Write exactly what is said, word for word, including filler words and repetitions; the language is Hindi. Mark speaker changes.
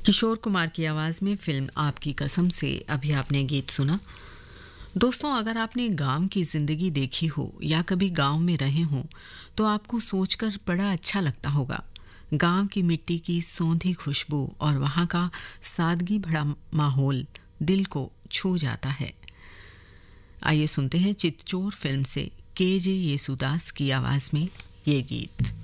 Speaker 1: किशोर कुमार की आवाज़ में फिल्म आपकी कसम से अभी आपने गीत सुना। दोस्तों, अगर आपने गांव की ज़िंदगी देखी हो या कभी गांव में रहे हों तो आपको सोचकर बड़ा अच्छा लगता होगा। गांव की मिट्टी की सौंधी खुशबू और वहाँ का सादगी भरा माहौल दिल को छू जाता है। आइए सुनते हैं चितचोर फिल्म से के जे येसुदास की आवाज़ में ये गीत।